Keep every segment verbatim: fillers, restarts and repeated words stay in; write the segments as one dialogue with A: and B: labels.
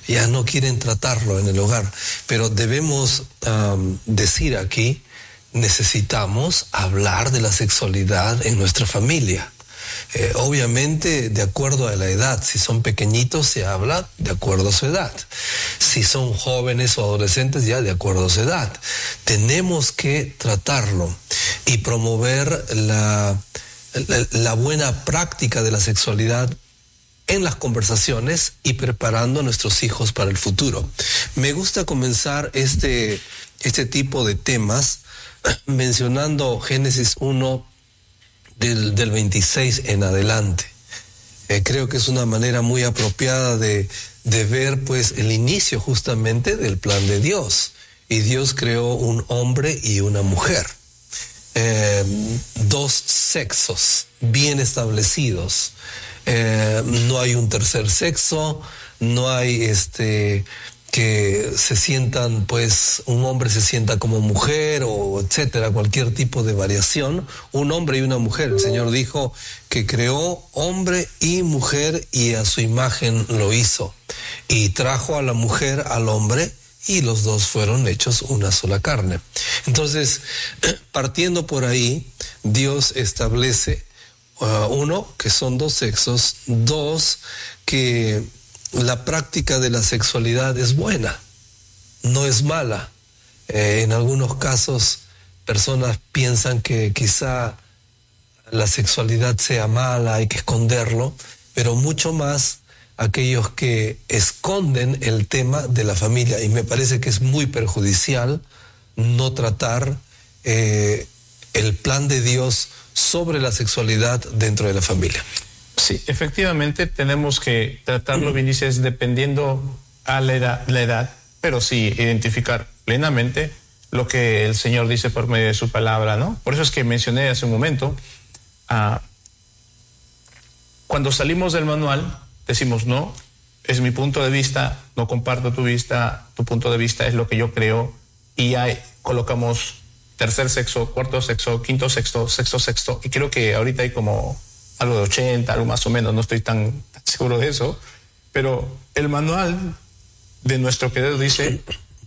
A: ya no quieren tratarlo en el hogar. Pero debemos um, decir aquí, necesitamos hablar de la sexualidad en nuestra familia. Eh, obviamente de acuerdo a la edad. Si son pequeñitos se habla de acuerdo a su edad. Si son jóvenes o adolescentes, ya de acuerdo a su edad. Tenemos que tratarlo y promover la, la, la buena práctica de la sexualidad en las conversaciones y preparando a nuestros hijos para el futuro. Me gusta comenzar este, este tipo de temas mencionando Génesis uno del, del veintiséis en adelante. Eh, creo que es una manera muy apropiada de, de ver pues el inicio justamente del plan de Dios. Y Dios creó un hombre y una mujer. Eh, dos sexos bien establecidos. Eh, no hay un tercer sexo, no hay este que se sientan, pues, un hombre se sienta como mujer o etcétera, cualquier tipo de variación. Un hombre y una mujer. El Señor dijo que creó hombre y mujer y a su imagen lo hizo. Y trajo a la mujer al hombre y los dos fueron hechos una sola carne. Entonces, partiendo por ahí, Dios establece Uh, uno, que son dos sexos. Dos, que la práctica de la sexualidad es buena, no es mala. Eh, en algunos casos, personas piensan que quizá la sexualidad sea mala, hay que esconderlo, pero mucho más aquellos que esconden el tema de la familia. Y me parece que es muy perjudicial no tratar eh, el plan de Dios sobre la sexualidad dentro de la familia.
B: Sí, efectivamente tenemos que tratarlo, bien dices, dependiendo a la edad, la edad, pero sí identificar plenamente lo que el Señor dice por medio de su palabra, ¿no? Por eso es que mencioné hace un momento, uh, cuando salimos del manual, decimos, no, es mi punto de vista, no comparto tu vista, tu punto de vista es lo que yo creo, y ahí colocamos tercer sexo, cuarto sexo, quinto sexo, sexto sexto, y creo que ahorita hay como algo de ochenta, algo más o menos, no estoy tan, tan seguro de eso, pero el manual de nuestro creador dice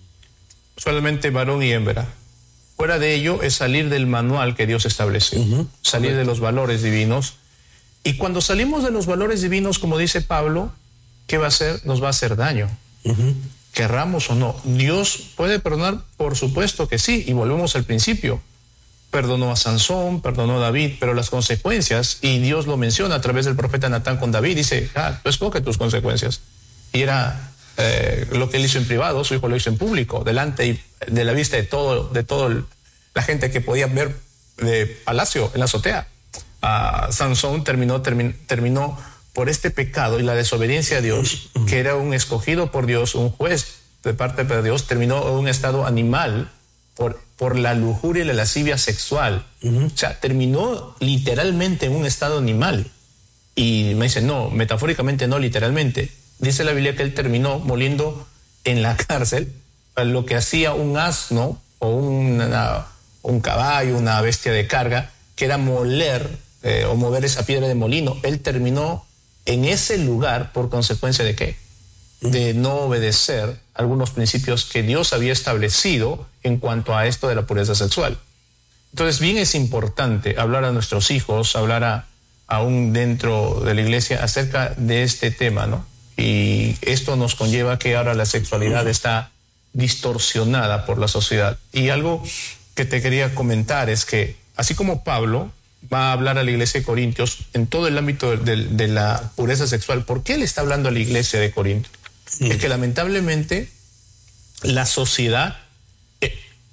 B: solamente varón y hembra. Fuera de ello es salir del manual que Dios estableció, uh-huh. salir de los valores divinos, y cuando salimos de los valores divinos, como dice Pablo, ¿qué va a hacer? Nos va a hacer daño. Uh-huh. Querramos o no. ¿Dios puede perdonar? Por supuesto que sí, y volvemos al principio. Perdonó a Sansón, perdonó a David, pero las consecuencias, y Dios lo menciona a través del profeta Natán con David, dice, ah, tú escoge tus consecuencias. Y era eh, lo que él hizo en privado, su hijo lo hizo en público, delante y de la vista de todo, de todo la gente que podía ver de palacio en la azotea. Uh, Sansón terminó, termi- terminó por este pecado y la desobediencia a Dios, que era un escogido por Dios, un juez de parte de Dios, terminó en un estado animal por, por la lujuria y la lascivia sexual. Uh-huh. O sea, terminó literalmente en un estado animal. Y me dicen, no, metafóricamente no, literalmente. Dice la Biblia que él terminó moliendo en la cárcel lo que hacía un asno o una, un caballo, una bestia de carga, que era moler eh, o mover esa piedra de molino. Él terminó en ese lugar por consecuencia de qué? De no obedecer algunos principios que Dios había establecido en cuanto a esto de la pureza sexual. Entonces, bien es importante hablar a nuestros hijos, hablar a, aún dentro de la iglesia acerca de este tema, ¿no? Y esto nos conlleva que ahora la sexualidad está distorsionada por la sociedad. Y algo que te quería comentar es que, así como Pablo va a hablar a la iglesia de Corintios en todo el ámbito de, de, de la pureza sexual, ¿por qué él está hablando a la iglesia de Corintios? Sí. Es que lamentablemente la sociedad, eh,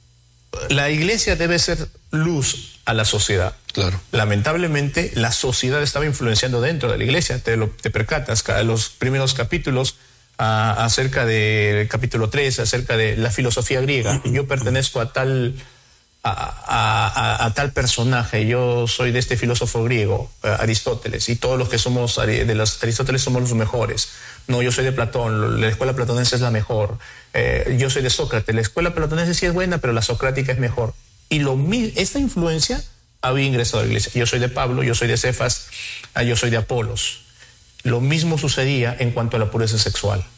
B: la iglesia debe ser luz a la sociedad.
A: Claro.
B: Lamentablemente la sociedad estaba influenciando dentro de la iglesia, te, lo, te percatas, los primeros capítulos a, acerca del capítulo tres, acerca de la filosofía griega. Yo pertenezco a tal... A, a, a, a tal personaje, yo soy de este filósofo griego, uh, Aristóteles, y todos los que somos de los Aristóteles somos los mejores. No, yo soy de Platón, la escuela platonense es la mejor. Eh, yo soy de Sócrates, la escuela platonense sí es buena, pero la socrática es mejor. Y lo, esta influencia había ingresado a la iglesia. Yo soy de Pablo, yo soy de Cefas, uh, yo soy de Apolos. Lo mismo sucedía en cuanto a la pureza sexual.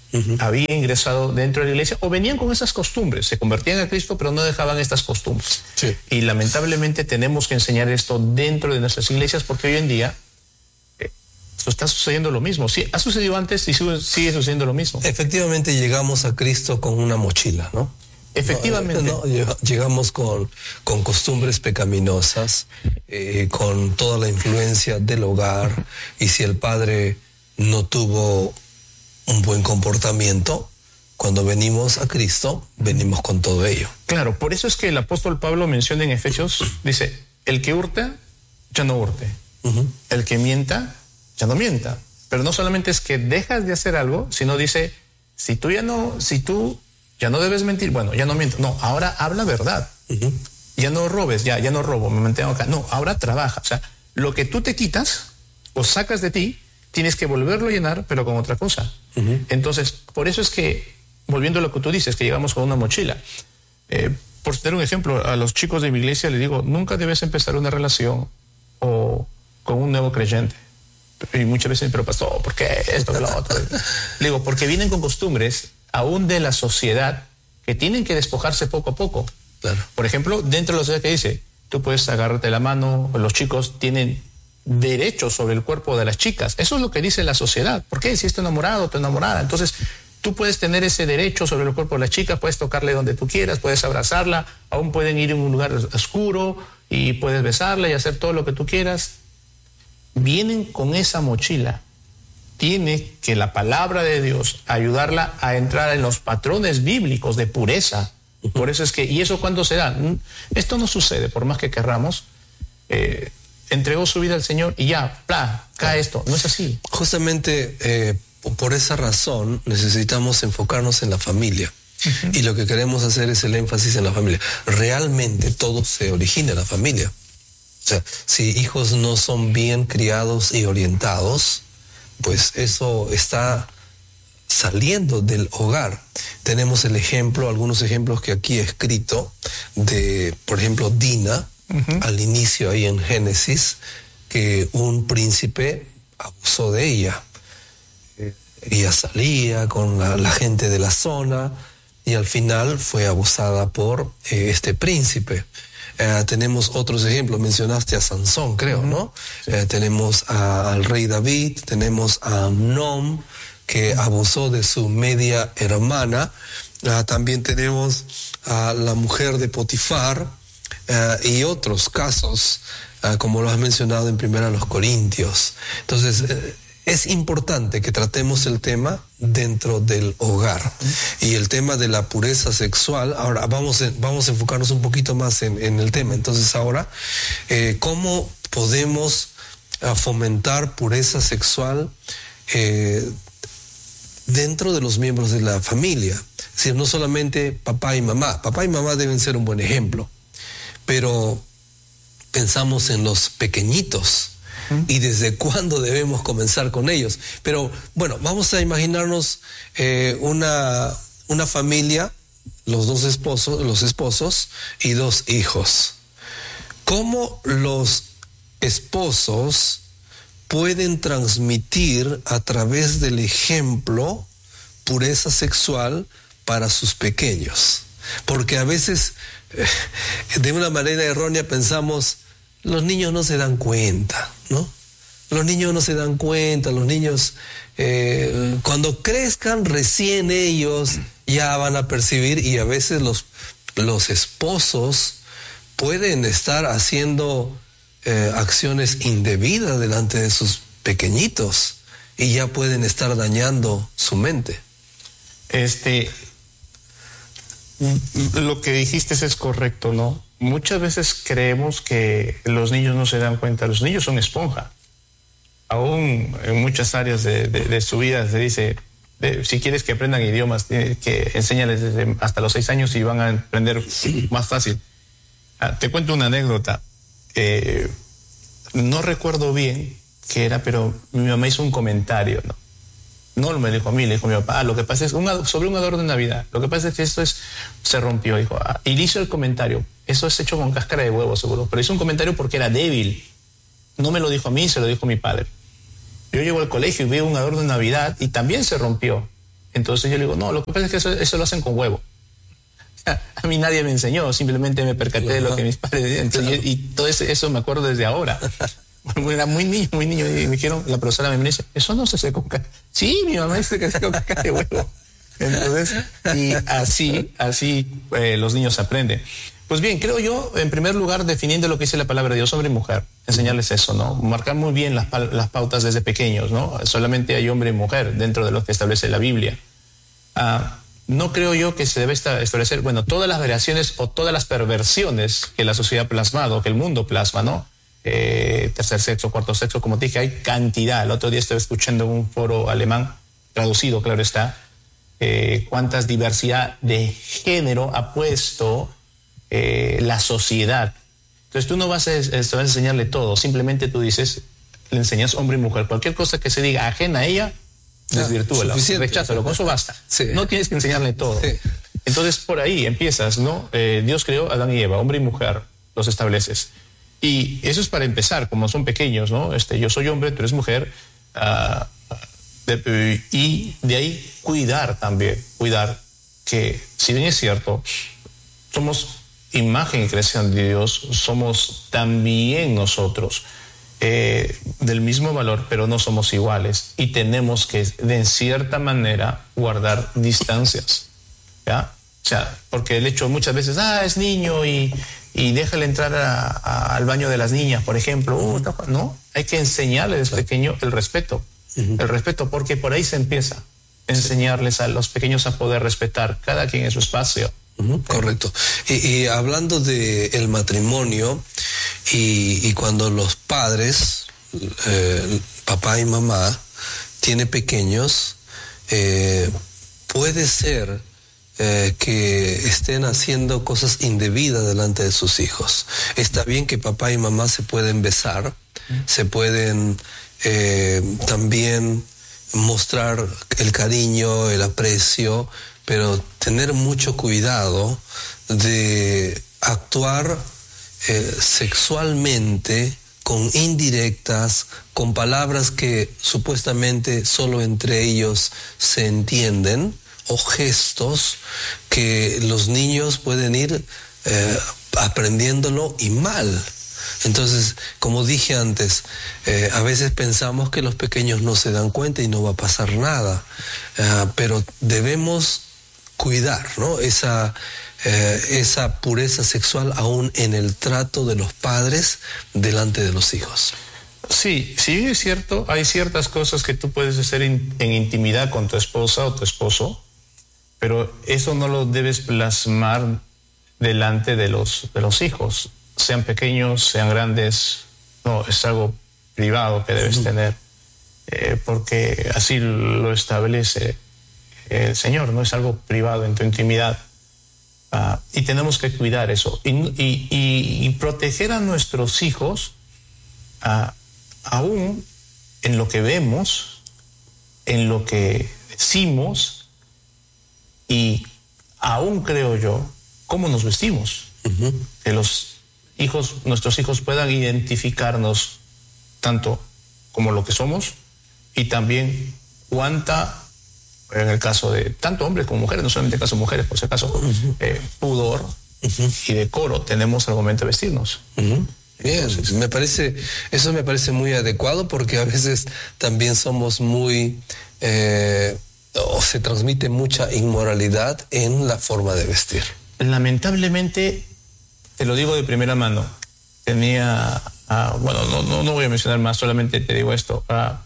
B: uh-huh. había ingresado dentro de la iglesia o venían con esas costumbres, se convertían a Cristo pero no dejaban estas costumbres.
A: Sí.
B: Y lamentablemente tenemos que enseñar esto dentro de nuestras iglesias porque hoy en día eh, está sucediendo lo mismo. Sí, ha sucedido antes y sigue sucediendo lo mismo.
A: Efectivamente llegamos a Cristo con una mochila, ¿no?
B: Efectivamente.
A: No, no, llegamos con, con costumbres pecaminosas, eh, con toda la influencia del hogar, y si el padre no tuvo un buen comportamiento, cuando venimos a Cristo, venimos con todo ello.
B: Claro, por eso es que el apóstol Pablo menciona en Efesios, dice, el que hurta, ya no hurte. Uh-huh. El que mienta, ya no mienta. Pero no solamente es que dejas de hacer algo, sino dice, si tú ya no, si tú ya no debes mentir, bueno, ya no miento. No, ahora habla verdad. Uh-huh. Ya no robes, ya, ya no robo, me mantengo acá. No, ahora trabaja. O sea, lo que tú te quitas o sacas de ti, tienes que volverlo a llenar, pero con otra cosa. Uh-huh. Entonces, por eso es que, volviendo a lo que tú dices, que llegamos con una mochila. Eh, por tener un ejemplo, a los chicos de mi iglesia les digo, nunca debes empezar una relación o con un nuevo creyente. Y muchas veces, pero pastor, ¿por qué esto, que lo otro? Le digo, porque vienen con costumbres aún de la sociedad que tienen que despojarse poco a poco.
A: Claro.
B: Por ejemplo, dentro de la sociedad que dice, tú puedes agarrarte la mano, los chicos tienen derechos sobre el cuerpo de las chicas. Eso es lo que dice la sociedad. ¿Por qué? Si estás enamorado o enamorada. Entonces, tú puedes tener ese derecho sobre el cuerpo de la chica, puedes tocarle donde tú quieras, puedes abrazarla, aún pueden ir en un lugar oscuro y puedes besarla y hacer todo lo que tú quieras. Vienen con esa mochila. Tiene que la palabra de Dios ayudarla a entrar en los patrones bíblicos de pureza. Por eso es que, ¿y eso cuándo se da? Esto no sucede, por más que querramos. Eh, entregó su vida al Señor y ya, ¡plá!, cae esto. No es así.
A: Justamente eh, por esa razón necesitamos enfocarnos en la familia. Uh-huh. Y lo que queremos hacer es el énfasis en la familia. Realmente todo se origina en la familia. O sea, si hijos no son bien criados y orientados, pues eso está saliendo del hogar. Tenemos el ejemplo, algunos ejemplos que aquí he escrito, de, por ejemplo, Dina, uh-huh. al inicio ahí en Génesis, que un príncipe abusó de ella. Eh, ella salía con la, la gente de la zona y al final fue abusada por eh, este príncipe. Eh, tenemos otros ejemplos, mencionaste a Sansón, creo, ¿no? Sí. Eh, tenemos a, al rey David, tenemos a Amnón, que abusó de su media hermana. Uh, también tenemos a la mujer de Potifar uh, y otros casos, uh, como lo has mencionado en Primera los Corintios. Entonces, uh, es importante que tratemos el tema dentro del hogar. Y el tema de la pureza sexual, ahora vamos, a, vamos a enfocarnos un poquito más en, en el tema. Entonces ahora, eh, ¿cómo podemos uh, fomentar pureza sexual eh, dentro de los miembros de la familia? Es decir, no solamente papá y mamá. Papá y mamá deben ser un buen ejemplo, pero pensamos en los pequeñitos. ¿Y desde cuándo debemos comenzar con ellos? Pero bueno, vamos a imaginarnos eh, una, una familia, los dos esposos, los esposos y dos hijos. ¿Cómo los esposos pueden transmitir a través del ejemplo pureza sexual para sus pequeños? Porque a veces, eh, de una manera errónea, pensamos, los niños no se dan cuenta, ¿no? Los niños no se dan cuenta, los niños eh, cuando crezcan recién ellos ya van a percibir, y a veces los, los esposos pueden estar haciendo eh, acciones indebidas delante de sus pequeñitos y ya pueden estar dañando su mente.
B: Este, lo que dijiste es correcto, ¿no? Muchas veces creemos que los niños no se dan cuenta. Los niños son esponja. Aún en muchas áreas de, de, de su vida se dice, de, si quieres que aprendan idiomas, que enséñales desde hasta los seis años y van a aprender más fácil. Ah, te cuento una anécdota. Eh, no recuerdo bien qué era, pero mi mamá hizo un comentario, ¿no? No me dijo a mí, le dijo a mi papá, ah, lo que pasa es un, sobre un adorno de Navidad, lo que pasa es que esto es, se rompió, dijo, ah, y le hizo el comentario, eso es hecho con cáscara de huevo seguro, pero hizo un comentario porque era débil, no me lo dijo a mí, se lo dijo a mi padre. Yo llego al colegio y veo un adorno de Navidad y también se rompió, Entonces yo le digo, no, lo que pasa es que eso, eso lo hacen con huevo. A mí nadie me enseñó, simplemente me percaté de lo que mis padres decían. Entonces, y, y todo eso, eso me acuerdo desde ahora. Era muy niño, muy niño, y me dijeron, la profesora me dice, eso no se hace con caca. Sí, mi mamá dice que se hace con caca de huevo. Entonces, y así, así eh, los niños aprenden. Pues bien, creo yo, en primer lugar, definiendo lo que dice la palabra de Dios, hombre y mujer, enseñarles eso, ¿no? Marcar muy bien las, las pautas desde pequeños, ¿no? Solamente hay hombre y mujer dentro de lo que establece la Biblia. Ah, no creo yo que se debe establecer, bueno, todas las variaciones o todas las perversiones que la sociedad ha plasmado, que el mundo plasma, ¿no? Eh, tercer sexo, cuarto sexo, como te dije, hay cantidad. El otro día estaba escuchando en un foro alemán, traducido, claro está, eh, cuántas diversidad de género ha puesto eh, la sociedad. Entonces tú no vas a, vas a enseñarle todo, simplemente tú dices, le enseñas hombre y mujer, cualquier cosa que se diga ajena a ella, desvirtúala, recházalo, con eso basta. Sí. No tienes que enseñarle todo. Sí. Entonces por ahí empiezas, ¿no? Eh, Dios creó a Adán y Eva, hombre y mujer, los estableces. Y eso es para empezar, como son pequeños, ¿no? Este, yo soy hombre, tú eres mujer, uh, de, y de ahí cuidar también, cuidar que, si bien es cierto, somos imagen y creación de Dios, somos también nosotros eh, del mismo valor, pero no somos iguales, y tenemos que, de cierta manera, guardar distancias, ¿ya? O sea, porque el hecho muchas veces, ah, es niño y, y déjale entrar a, a, al baño de las niñas, por ejemplo. Uh, no, no, hay que enseñarle desde pequeño el respeto. Uh-huh. El respeto, porque por ahí se empieza. Enseñarles a los pequeños a poder respetar cada quien en su espacio.
A: Uh-huh. Correcto. Y, y hablando del matrimonio, y, y cuando los padres, eh, papá y mamá, tienen pequeños, eh, puede ser Eh, que estén haciendo cosas indebidas delante de sus hijos. Está bien que papá y mamá se pueden besar, mm. se pueden eh, también mostrar el cariño, el aprecio, pero tener mucho cuidado de actuar eh, sexualmente con indirectas, con palabras que supuestamente solo entre ellos se entienden, o gestos que los niños pueden ir eh, aprendiéndolo y mal. Entonces, como dije antes, eh, a veces pensamos que los pequeños no se dan cuenta y no va a pasar nada, eh, pero debemos cuidar, ¿no? Esa, eh, esa pureza sexual aún en el trato de los padres delante de los hijos.
B: Sí, sí es cierto, hay ciertas cosas que tú puedes hacer in, en intimidad con tu esposa o tu esposo, pero eso no lo debes plasmar delante de los, de los hijos, sean pequeños, sean grandes. No, es algo privado que debes uh-huh. tener, eh, porque así lo establece el Señor, no es algo privado en tu intimidad. Uh, y tenemos que cuidar eso y, y, y, y proteger a nuestros hijos, uh, aún en lo que vemos, en lo que decimos, y aún creo yo, cómo nos vestimos. Uh-huh. Que los hijos, nuestros hijos puedan identificarnos tanto como lo que somos, y también cuánta, en el caso de tanto hombres como mujeres, no solamente en el caso de mujeres, por si acaso, uh-huh. eh, pudor uh-huh. y decoro tenemos al momento de vestirnos.
A: Uh-huh. Bien, Entonces, me parece, eso me parece muy adecuado, porque a veces también somos muy... Eh, o se transmite mucha inmoralidad en la forma de vestir.
B: Lamentablemente, te lo digo de primera mano, tenía, uh, bueno, no, no, no voy a mencionar más, solamente te digo esto, uh,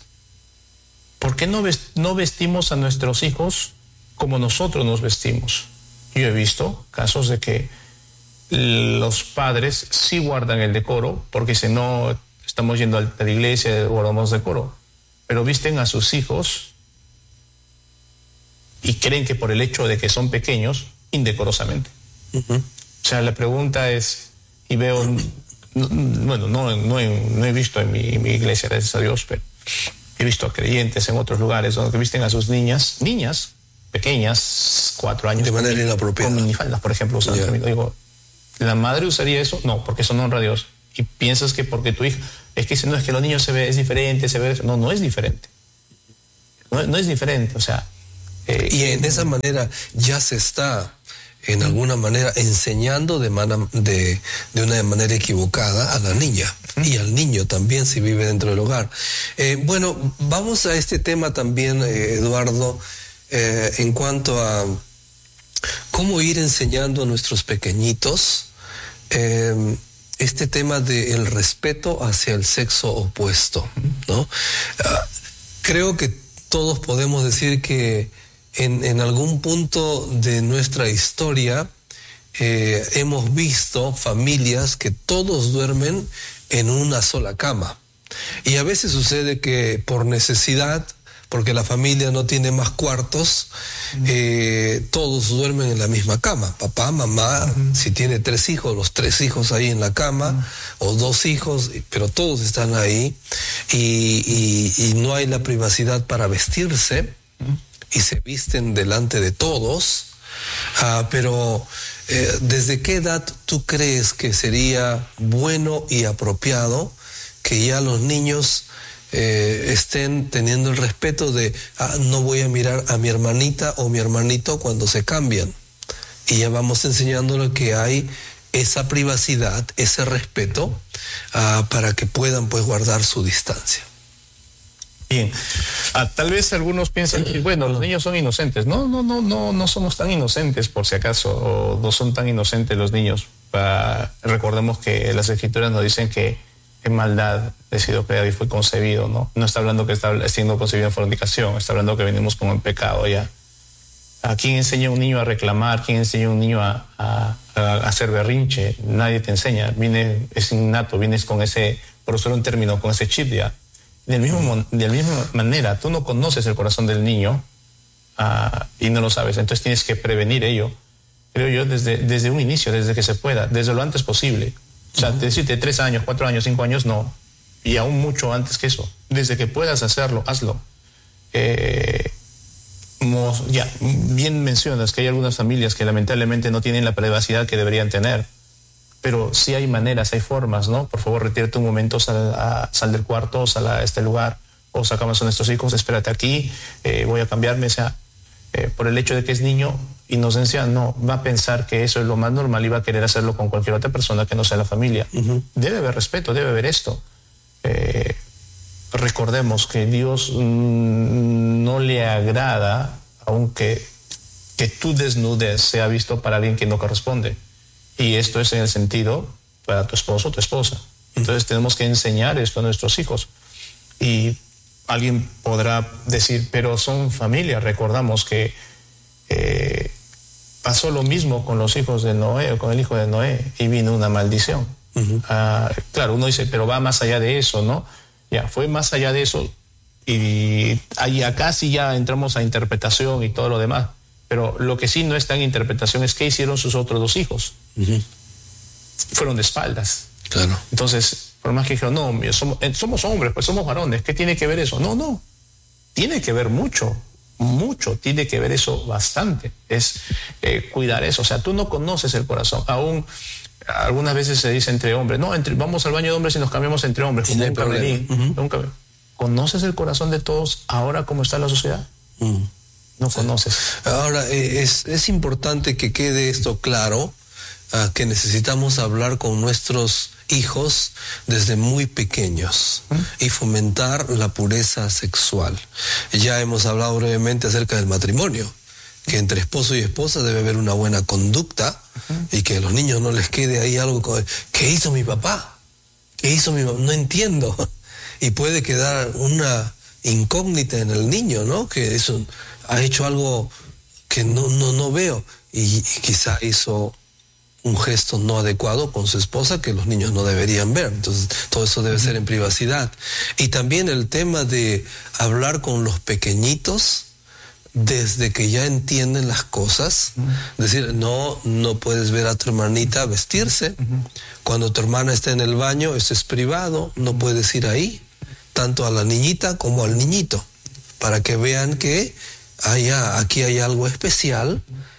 B: ¿por qué no, vest- no vestimos a nuestros hijos como nosotros nos vestimos? Yo he visto casos de que los padres sí guardan el decoro, porque si no estamos yendo a la iglesia, guardamos decoro, pero visten a sus hijos y creen que por el hecho de que son pequeños, indecorosamente. Uh-huh. O sea, la pregunta es, y veo, no, bueno, no, no, he, no he visto en mi, en mi iglesia, gracias a Dios, pero he visto a creyentes en otros lugares donde visten a sus niñas, niñas pequeñas, cuatro años.
A: De manera inapropiada.
B: Con minifaldas, por ejemplo. Usando yeah. Digo, ¿la madre usaría eso? No, porque eso no honra a Dios. Y piensas que porque tu hija, es que no, es que los niños se ve, es diferente, se ve, no, no es diferente. No, no es diferente, o sea,
A: Eh, y en esa manera ya se está, en alguna manera, enseñando de, mana, de, de una manera equivocada a la niña y al niño también si vive dentro del hogar. Eh, bueno, vamos a este tema también, eh, Eduardo, eh, en cuanto a cómo ir enseñando a nuestros pequeñitos eh, este tema del respeto hacia el sexo opuesto, ¿no? Uh, creo que todos podemos decir que En, en algún punto de nuestra historia eh, hemos visto familias que todos duermen en una sola cama. Y a veces sucede que por necesidad, porque la familia no tiene más cuartos, eh, todos duermen en la misma cama. Papá, mamá, uh-huh. si tiene tres hijos, los tres hijos ahí en la cama, uh-huh. o dos hijos, pero todos están ahí. Y, y, y no hay la privacidad para vestirse. Uh-huh. Y se visten delante de todos, uh, pero eh, ¿desde qué edad tú crees que sería bueno y apropiado que ya los niños eh, estén teniendo el respeto de ah, no voy a mirar a mi hermanita o mi hermanito cuando se cambian? Y ya vamos enseñándole que hay esa privacidad, ese respeto, uh, para que puedan pues guardar su distancia.
B: Bien, ah, tal vez algunos piensan que, bueno, los niños son inocentes. No, no, no, no, no somos tan inocentes por si acaso, o no son tan inocentes los niños. Ah, recordemos que las escrituras nos dicen que en maldad he sido creado y fue concebido, ¿no? No está hablando que está siendo concebido en fornicación, está hablando que venimos con el pecado ya. ¿A quién enseña a un niño a reclamar? ¿Quién enseña a un niño a, a, a hacer berrinche? Nadie te enseña, viene, es innato, vienes con ese, por usar un término, con ese chip ya. De la misma, de la misma manera, tú no conoces el corazón del niño uh, y no lo sabes, entonces tienes que prevenir ello, creo yo, desde, desde un inicio, desde que se pueda, desde lo antes posible. O sea, uh-huh. decirte tres años, cuatro años, cinco años, no. Y aún mucho antes que eso. Desde que puedas hacerlo, hazlo. Eh, ya, bien mencionas que hay algunas familias que lamentablemente no tienen la privacidad que deberían tener. Pero sí hay maneras, hay formas, ¿no? Por favor, retírate un momento, sal, a, sal del cuarto, sal a este lugar, o sacamos a nuestros hijos, espérate aquí, eh, voy a cambiarme. O sea, eh, por el hecho de que es niño, inocencia, no, va a pensar que eso es lo más normal y va a querer hacerlo con cualquier otra persona que no sea la familia. Uh-huh. Debe haber respeto, debe haber esto. Eh, recordemos que Dios mmm, no le agrada, aunque que tu desnudez sea visto para alguien que no corresponde. Y esto es en el sentido para tu esposo o tu esposa. Entonces tenemos que enseñar esto a nuestros hijos. Y alguien podrá decir, pero son familia. Recordamos que eh, pasó lo mismo con los hijos de Noé o con el hijo de Noé y vino una maldición. Uh-huh. Uh, claro, uno dice, pero va más allá de eso, ¿no? Ya, fue más allá de eso. Y ahí acá sí ya entramos a interpretación y todo lo demás. Pero lo que sí no está en interpretación es qué hicieron sus otros dos hijos. Uh-huh. Fueron de espaldas.
A: Claro.
B: Entonces, por más que dijeron, no, somos, somos hombres, pues somos varones, ¿qué tiene que ver eso? No, no. Tiene que ver mucho, mucho, tiene que ver eso bastante. Es eh, cuidar eso. O sea, tú no conoces el corazón. Aún algunas veces se dice entre hombres, no, entre, vamos al baño de hombres y nos cambiamos entre hombres. Como no un camelín. Uh-huh. Un camelín. ¿Conoces el corazón de todos ahora cómo está la sociedad? Uh-huh. No sí. conoces.
A: Ahora, eh, es, es importante que quede esto claro, uh, que necesitamos hablar con nuestros hijos desde muy pequeños ¿Mm? y fomentar la pureza sexual. Ya hemos hablado brevemente acerca del matrimonio, que entre esposo y esposa debe haber una buena conducta uh-huh. y que a los niños no les quede ahí algo como, ¿qué hizo mi papá? ¿Qué hizo mi mamá? No entiendo. Y puede quedar una incógnita en el niño, ¿no? Que eso ha hecho algo que no, no, no veo y, y quizá hizo un gesto no adecuado con su esposa que los niños no deberían ver. Entonces todo eso debe ser en privacidad. Y también el tema de hablar con los pequeñitos desde que ya entienden las cosas. Uh-huh. Decir, no, no puedes ver a tu hermanita vestirse. Uh-huh. Cuando tu hermana está en el baño, eso es privado, no uh-huh. puedes ir ahí, tanto a la niñita como al niñito, para que vean que ah, ya, aquí hay algo especial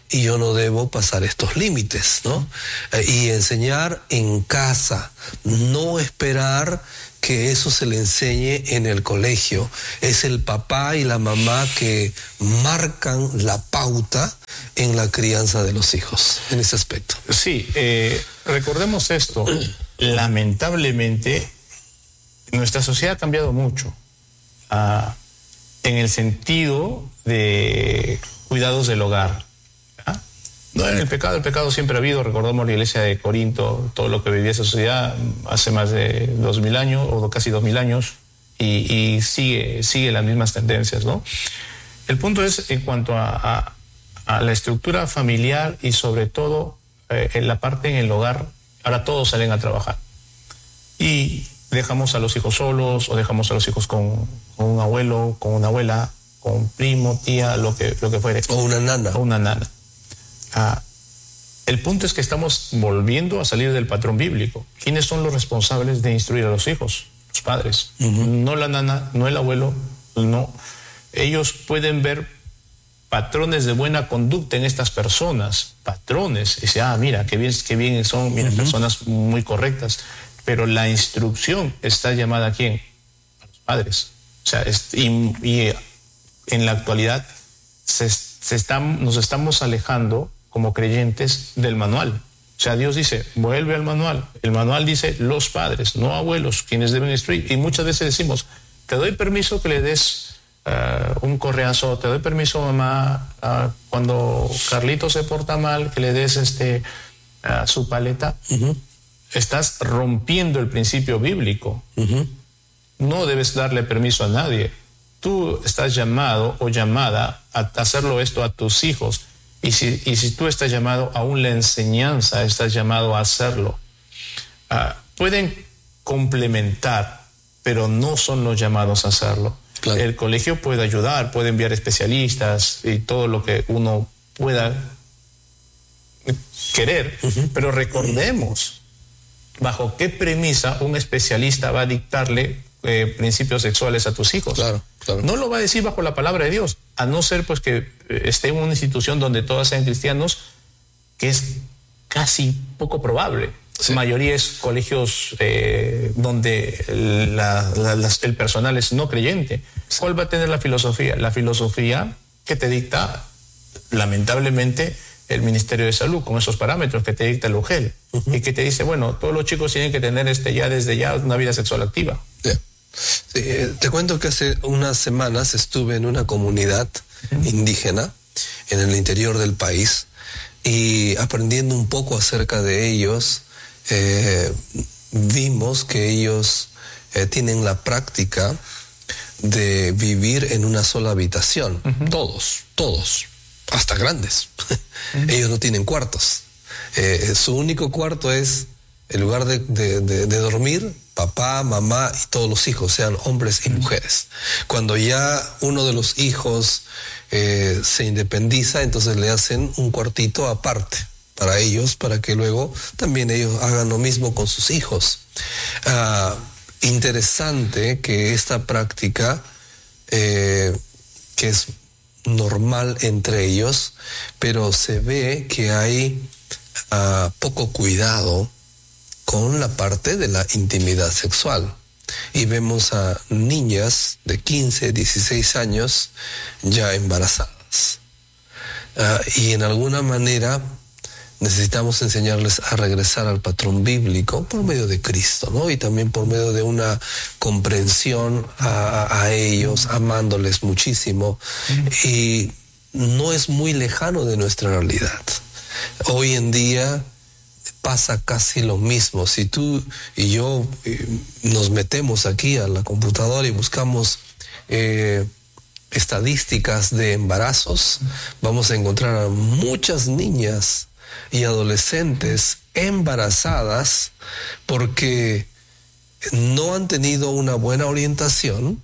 A: y yo no debo pasar estos límites, ¿no? Eh, y enseñar en casa, no esperar que eso se le enseñe en el colegio. Es el papá y la mamá que marcan la pauta en la crianza de los hijos, en ese aspecto.
B: Sí, eh, recordemos esto. Lamentablemente, nuestra sociedad ha cambiado mucho uh, en el sentido de cuidados del hogar. ¿Ah? No en el pecado, el pecado siempre ha habido. Recordamos la iglesia de Corinto, todo lo que vivía esa sociedad hace más de dos mil años, o casi dos mil años, y, y sigue, sigue las mismas tendencias, ¿no? El punto es en cuanto a, a, a la estructura familiar y sobre todo eh, en la parte en el hogar. Ahora todos salen a trabajar y dejamos a los hijos solos, o dejamos a los hijos con, con un abuelo, con una abuela, con un primo, tía, lo que, lo que fuere.
A: O una nana.
B: O una nana. Ah, el punto es que estamos volviendo a salir del patrón bíblico. ¿Quiénes son los responsables de instruir a los hijos? Los padres. Uh-huh. No la nana, no el abuelo, no. Ellos pueden ver patrones de buena conducta en estas personas, patrones, y dice, ah, mira, qué bien, qué bien son, mira, uh-huh. personas muy correctas, pero la instrucción está llamada ¿a quién? A los padres. O sea, es, y, y en la actualidad se, se están, nos estamos alejando como creyentes del manual. O sea, Dios dice, vuelve al manual. El manual dice los padres, no abuelos, quienes deben instruir. Y muchas veces decimos, te doy permiso que le des Uh, un correazo, te doy permiso, mamá, uh, cuando Carlito se porta mal, que le des este, uh, su paleta. Uh-huh. Estás rompiendo el principio bíblico. Uh-huh. No debes darle permiso a nadie. Tú estás llamado o llamada a hacerlo esto a tus hijos. Y si, y si tú estás llamado aún la enseñanza, estás llamado a hacerlo. Uh, pueden complementar, pero no son los llamados a hacerlo. Claro. El colegio puede ayudar, puede enviar especialistas y todo lo que uno pueda querer, uh-huh. pero recordemos bajo qué premisa un especialista va a dictarle eh, principios sexuales a tus hijos.
A: Claro, claro.
B: No lo va a decir bajo la palabra de Dios, a no ser pues que esté en una institución donde todos sean cristianos, que es casi poco probable. Sí. La mayoría es colegios eh, donde la, la, las, el personal es no creyente. ¿Cuál va a tener la filosofía? La filosofía que te dicta, lamentablemente, el Ministerio de Salud, con esos parámetros que te dicta el U G E L, uh-huh. y que te dice, bueno, todos los chicos tienen que tener este ya desde ya una vida sexual activa.
A: Sí. Sí, te cuento que hace unas semanas estuve en una comunidad uh-huh. indígena en el interior del país, y aprendiendo un poco acerca de ellos, Eh, vimos que ellos eh, tienen la práctica de vivir en una sola habitación. Uh-huh. Todos, todos, hasta grandes. Uh-huh. Ellos no tienen cuartos. Eh, su único cuarto es el lugar de, de, de, de dormir, papá, mamá y todos los hijos, sean hombres y mujeres. Cuando ya uno de los hijos eh, se independiza, entonces le hacen un cuartito aparte para ellos, para que luego también ellos hagan lo mismo con sus hijos. Uh, interesante que esta práctica, eh, que es normal entre ellos, pero se ve que hay uh, poco cuidado con la parte de la intimidad sexual. Y vemos a niñas de quince, dieciséis años ya embarazadas. Uh, y en alguna manera necesitamos enseñarles a regresar al patrón bíblico por medio de Cristo, ¿no? Y también por medio de una comprensión a, a ellos, amándoles muchísimo. Mm. Y no es muy lejano de nuestra realidad. Hoy en día pasa casi lo mismo. Si tú y yo eh, nos metemos aquí a la computadora y buscamos eh, estadísticas de embarazos, vamos a encontrar a muchas niñas y adolescentes embarazadas porque no han tenido una buena orientación,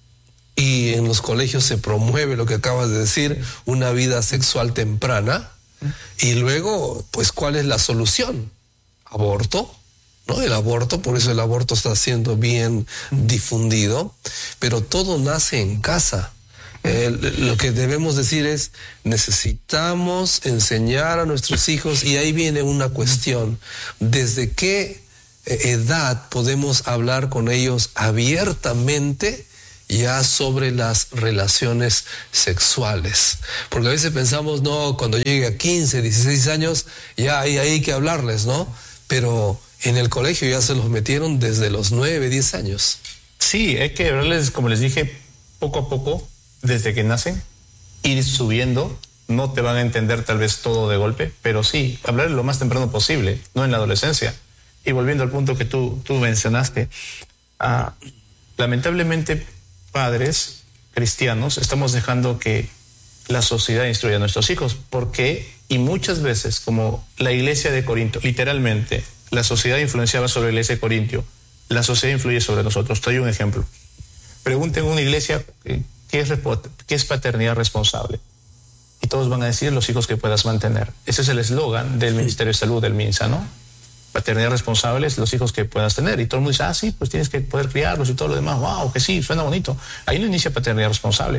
A: y en los colegios se promueve lo que acabas de decir, una vida sexual temprana, y luego, pues, ¿cuál es la solución? Aborto, ¿no? El aborto, por eso el aborto está siendo bien difundido, pero todo nace en casa. Eh, lo que debemos decir es, necesitamos enseñar a nuestros hijos, y ahí viene una cuestión, ¿desde qué edad podemos hablar con ellos abiertamente ya sobre las relaciones sexuales? Porque a veces pensamos, no, cuando llegue a quince, dieciséis años, ya hay, hay que hablarles, ¿no? Pero en el colegio ya se los metieron desde los nueve, diez años.
B: Sí, hay que hablarles, como les dije, poco a poco, desde que nacen, ir subiendo. No te van a entender tal vez todo de golpe, pero sí, hablarles lo más temprano posible, no en la adolescencia. Y volviendo al punto que tú, tú mencionaste, uh, lamentablemente, padres cristianos, estamos dejando que la sociedad instruya a nuestros hijos. ¿Por qué? Y muchas veces, como la iglesia de Corinto, literalmente, la sociedad influenciaba sobre la iglesia de Corintio, la sociedad influye sobre nosotros. Te doy un ejemplo. Pregunten en una iglesia qué es, qué es paternidad responsable. Y todos van a decir los hijos que puedas mantener. Ese es el eslogan del Ministerio de Salud del MINSA, ¿no? Paternidad responsable es los hijos que puedas tener. Y todo el mundo dice, ah, sí, pues tienes que poder criarlos y todo lo demás. Wow, que sí, suena bonito. Ahí no inicia paternidad responsable.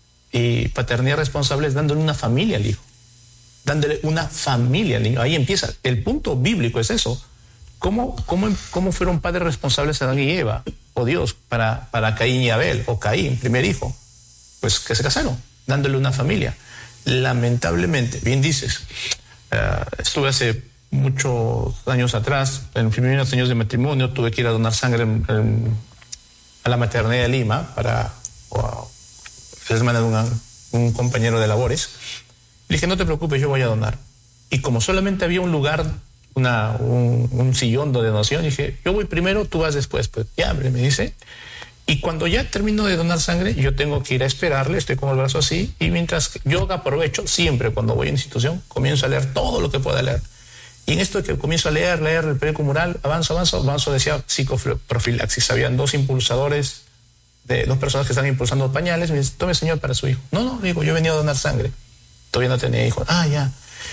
B: Y paternidad responsable es dándole una familia al hijo. Dándole una familia al niño. Ahí empieza. El punto bíblico es eso. ¿Cómo, cómo, cómo fueron padres responsables Adán y Eva, o Dios, para, para Caín y Abel, o Caín, primer hijo? Pues que se casaron, dándole una familia. Lamentablemente, bien dices, uh, estuve hace muchos años atrás, en los primeros años de matrimonio, tuve que ir a donar sangre en, en, a la maternidad de Lima para wow, la hermana de una, un compañero de labores. Le dije, no te preocupes, yo voy a donar. Y como solamente había un lugar, una, un, un sillón de donación, dije, yo voy primero, tú vas después. Pues ya, me dice. Y cuando ya termino de donar sangre, yo tengo que ir a esperarle, estoy con el brazo así, y mientras yo aprovecho, siempre cuando voy a una institución, comienzo a leer todo lo que pueda leer. Y en esto que comienzo a leer, leer el periódico mural, avanzo, avanzo, avanzo, decía psicoprofilaxis. Habían dos impulsadores, de dos personas que están impulsando pañales. Me dice, tome señor para su hijo. No, no, digo, yo he venido a donar sangre. Todavía no tenía hijos. Ah, ya.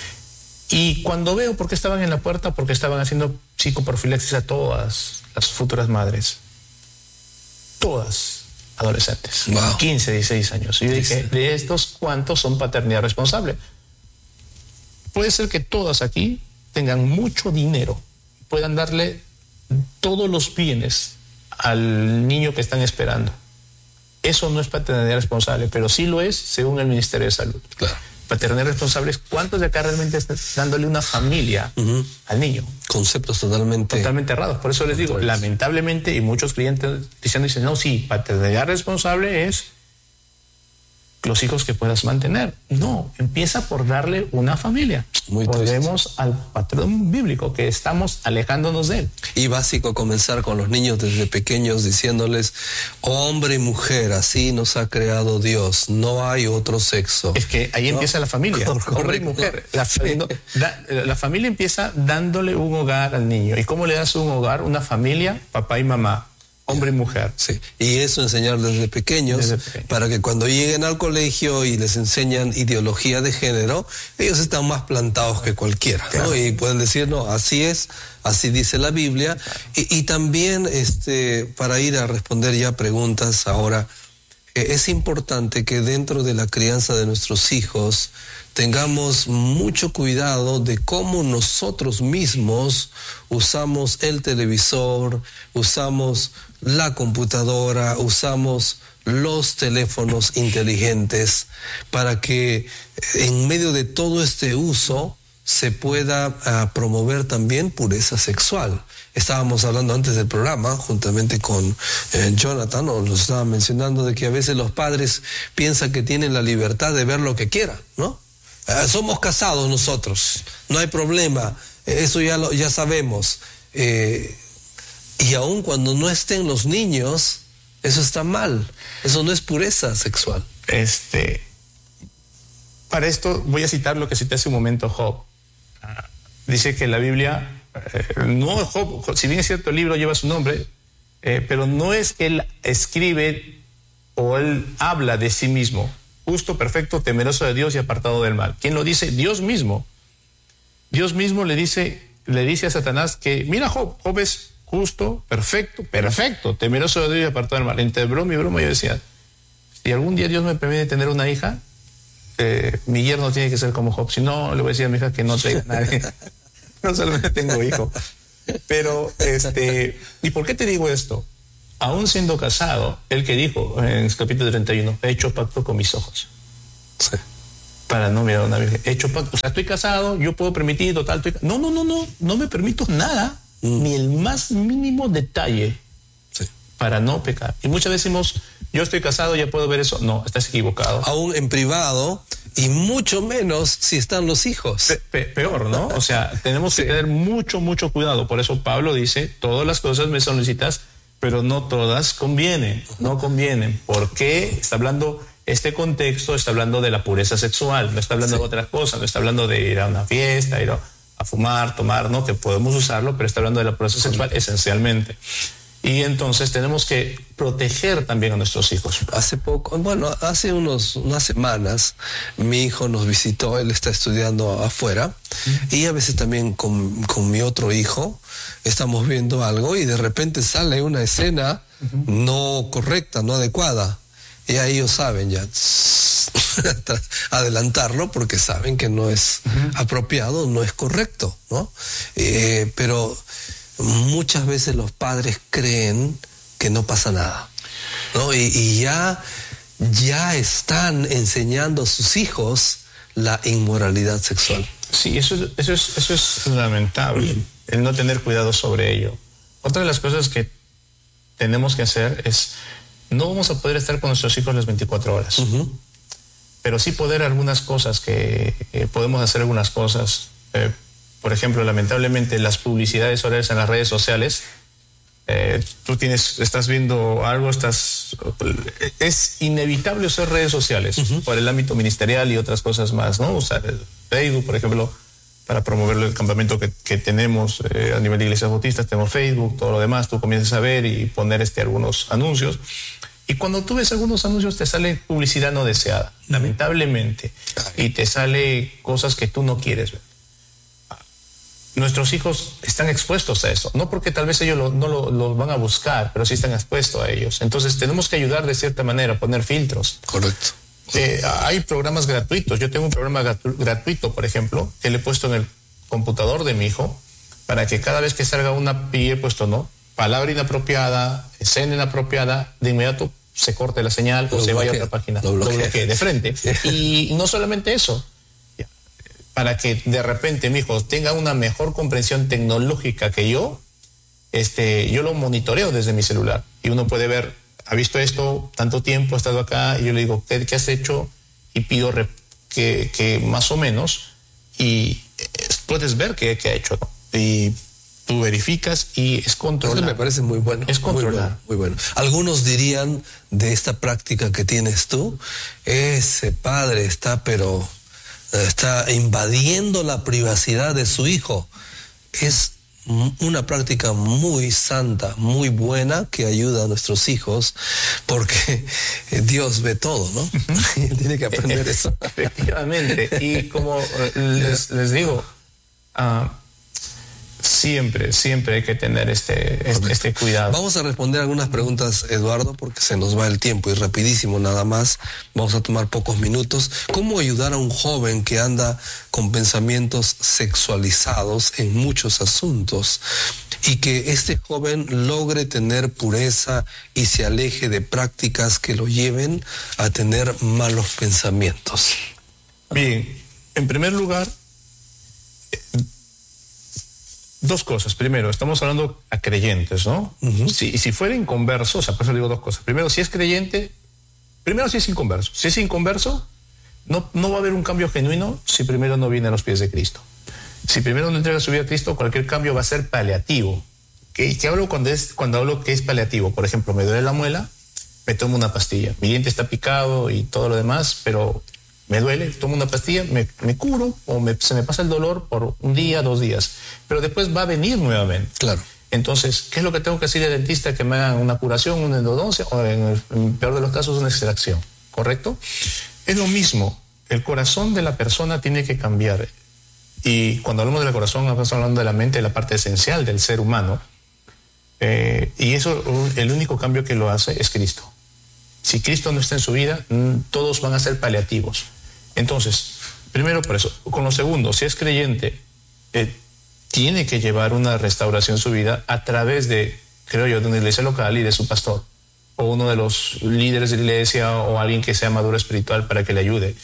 B: Y cuando veo por qué estaban en la puerta, porque estaban haciendo psicoprofilaxis a todas las futuras madres. Todas adolescentes.
A: Wow.
B: quince, dieciséis años. Y yo dije, de estos, ¿cuántos son paternidad responsable? Puede ser que todas aquí tengan mucho dinero, puedan darle todos los bienes al niño que están esperando. Eso no es paternidad responsable, pero sí lo es según el Ministerio de Salud.
A: Claro.
B: Paternidad responsable es cuántos de acá realmente están dándole una familia uh-huh. al niño.
A: Conceptos totalmente...
B: Totalmente errados. Por eso les digo, lamentablemente, y muchos clientes diciendo, dicen, no, sí, paternidad responsable es los hijos que puedas mantener. No, empieza por darle una familia.
A: Muy
B: Volvemos al patrón bíblico, que estamos alejándonos de él.
A: Y básico comenzar con los niños desde pequeños diciéndoles, hombre y mujer, así nos ha creado Dios, no hay otro sexo.
B: Es que ahí ¿no? empieza la familia, Correcto. hombre y mujer. La, sí. no, da, la familia empieza dándole un hogar al niño. ¿Y cómo le das un hogar? Una familia, papá y mamá. Hombre y mujer.
A: Sí, y eso enseñar desde pequeños, desde pequeño. Para que cuando lleguen al colegio y les enseñan ideología de género, ellos están más plantados que cualquiera, claro. ¿no? Y pueden decir, no, así es, así dice la Biblia. Claro. Y, y también, este, para ir a responder ya preguntas ahora, eh, es importante que dentro de la crianza de nuestros hijos tengamos mucho cuidado de cómo nosotros mismos usamos el televisor, usamos la computadora, usamos los teléfonos inteligentes, para que en medio de todo este uso se pueda uh, promover también pureza sexual. Estábamos hablando antes del programa, juntamente con eh, Jonathan, o lo estaba mencionando, de que a veces los padres piensan que tienen la libertad de ver lo que quieran, ¿no? Uh, somos casados nosotros, no hay problema, eso ya lo, ya sabemos. Eh, y aun cuando no estén los niños, eso está mal, eso no es pureza sexual.
B: Este, para esto voy a citar lo que cité hace un momento Job. Uh, dice que la Biblia, eh, no Job, si bien es cierto el libro lleva su nombre, eh, pero no es que él escribe o él habla de sí mismo. Justo, perfecto, temeroso de Dios y apartado del mal. ¿Quién lo dice? Dios mismo. Dios mismo le dice, le dice a Satanás que, mira Job, Job es justo, perfecto, perfecto, temeroso de Dios y apartado del mal. Entre broma y broma yo decía, si algún día Dios me permite tener una hija, eh, mi yerno tiene que ser como Job. Si no, le voy a decir a mi hija que no traiga a nadie. No solamente tengo hijo. Pero, este, ¿y por qué te digo esto? Aún siendo casado, él que dijo en el capítulo treinta y uno, he hecho pacto con mis ojos.
A: Sí.
B: Para no mirar a una virgen. He hecho pacto. O sea, estoy casado, yo puedo permitir, total, estoy... No, no, no, no, no me permito nada, mm. ni el más mínimo detalle, sí, para no pecar. Y muchas veces decimos, yo estoy casado, ya puedo ver eso. No, estás equivocado.
A: Aún en privado, y mucho menos si están los hijos.
B: Pe pe peor, ¿no? O sea, tenemos que sí. tener mucho, mucho cuidado. Por eso Pablo dice, todas las cosas me son lícitas, pero no todas convienen, no convienen. ¿Por qué? Está hablando, este contexto está hablando de la pureza sexual, no está hablando sí. de otras cosas, no está hablando de ir a una fiesta, ir a, a fumar, tomar, ¿no? Que podemos usarlo, pero está hablando de la pureza sexual esencialmente. Y entonces tenemos que proteger también a nuestros hijos.
A: Hace poco, bueno, hace unos, unas semanas, mi hijo nos visitó, él está estudiando afuera, uh-huh. y a veces también con, con mi otro hijo estamos viendo algo y de repente sale una escena uh-huh. no correcta, no adecuada. Y ahí ellos saben ya adelantarlo porque saben que no es uh-huh. apropiado, no es correcto, ¿no? Eh, pero muchas veces los padres creen que no pasa nada, ¿no? Y, y ya, ya están enseñando a sus hijos la inmoralidad sexual.
B: Sí, eso, eso, es, eso es lamentable, el no tener cuidado sobre ello. Otra de las cosas que tenemos que hacer es, no vamos a poder estar con nuestros hijos las veinticuatro horas, uh-huh. pero sí poder algunas cosas que eh, podemos hacer algunas cosas. Eh, Por ejemplo, lamentablemente, las publicidades horarias en las redes sociales, eh, tú tienes, estás viendo algo, estás, es inevitable usar redes sociales uh-huh. por el ámbito ministerial y otras cosas más, ¿no? Usar el Facebook, por ejemplo, para promover el campamento que, que tenemos eh, a nivel de iglesias bautistas, tenemos Facebook, todo lo demás, tú comienzas a ver y poner este, algunos anuncios. Y cuando tú ves algunos anuncios te sale publicidad no deseada, uh-huh. lamentablemente, y te sale cosas que tú no quieres ver. Nuestros hijos están expuestos a eso, no porque tal vez ellos lo, no lo, lo van a buscar, pero sí están expuestos a ellos. Entonces tenemos que ayudar de cierta manera a poner filtros.
A: Correcto.
B: Eh, hay programas gratuitos. Yo tengo un programa gratu gratuito, por ejemplo, que le he puesto en el computador de mi hijo para que cada vez que salga una y he puesto, ¿no?, palabra inapropiada, escena inapropiada, de inmediato se corte la señal o se vaya a otra página. Lo bloquee. Lo bloquee de frente. Y no solamente eso, para que de repente mi hijo tenga una mejor comprensión tecnológica que yo, este, yo lo monitoreo desde mi celular. Y uno puede ver, ha visto esto tanto tiempo, ha estado acá, y yo le digo, ¿qué, qué has hecho? Y pido que, que más o menos, y puedes ver qué, qué ha hecho, ¿no? Y tú verificas y es controlar.
A: Eso me parece muy bueno.
B: Es controlar.
A: Muy bueno, muy bueno. Algunos dirían de esta práctica que tienes tú, ese padre está pero... está invadiendo la privacidad de su hijo. Es una práctica muy santa, muy buena, que ayuda a nuestros hijos, porque Dios ve todo, ¿no? Y él tiene que aprender eso.
B: Efectivamente. Y como les, les digo, uh, siempre, siempre hay que tener este, este, este cuidado.
A: Vamos a responder algunas preguntas, Eduardo, porque se nos va el tiempo y rapidísimo nada más. Vamos a tomar pocos minutos. ¿Cómo ayudar a un joven que anda con pensamientos sexualizados en muchos asuntos y que este joven logre tener pureza y se aleje de prácticas que lo lleven a tener malos pensamientos?
B: Bien, en primer lugar, dos cosas. Primero, estamos hablando a creyentes, ¿no? Uh-huh. Si, si fuera inconverso, o sea, por eso digo dos cosas. Primero, si es creyente, primero si es inconverso. Si es inconverso, no, no va a haber un cambio genuino si primero no viene a los pies de Cristo. Si primero no entrega su vida a Cristo, cualquier cambio va a ser paliativo. ¿Qué, qué hablo cuando, es, cuando hablo que es paliativo? Por ejemplo, me duele la muela, me tomo una pastilla. Mi diente está picado y todo lo demás, pero me duele, tomo una pastilla, me, me curo o me, se me pasa el dolor por un día, dos días. Pero después va a venir nuevamente.
A: Claro.
B: Entonces, ¿qué es lo que tengo que decirle al dentista? Que me hagan una curación, una endodoncia o en el, en el peor de los casos una extracción. ¿Correcto? Es lo mismo. El corazón de la persona tiene que cambiar. Y cuando hablamos del corazón, estamos hablando de la mente, de la parte esencial del ser humano. Eh, y eso, el único cambio que lo hace es Cristo. Si Cristo no está en su vida, todos van a ser paliativos. Entonces, primero por eso. Con lo segundo, si es creyente, eh, tiene que llevar una restauración en su vida a través de, creo yo, de una iglesia local y de su pastor, o uno de los líderes de la iglesia, o alguien que sea maduro espiritual para que le ayude.